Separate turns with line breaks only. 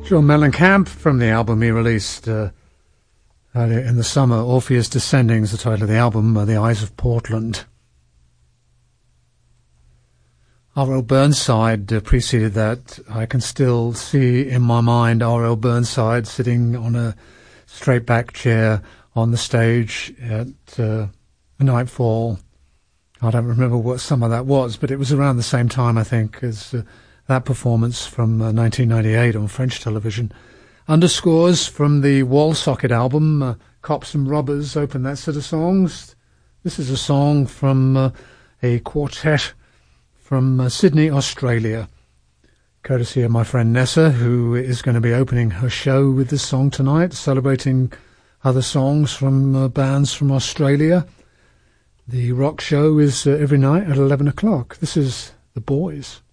John Mellencamp from the album he released earlier in the summer. Orpheus Descending is the title of the album, The Eyes of Portland. R.L. Burnside preceded that. I can still see in my mind R.L. Burnside sitting on a straight back chair on the stage at Nightfall. I don't remember what summer that was, but it was around the same time, I think, as that performance from 1998 on French television. Underscores from the Wall Socket album, Cops and Robbers, open that set of songs. This is a song from a quartet from Sydney, Australia, courtesy of my friend Nessa, who is going to be opening her show with this song tonight, celebrating other songs from bands from Australia. The rock show is every night at 11 o'clock. This is The Boys.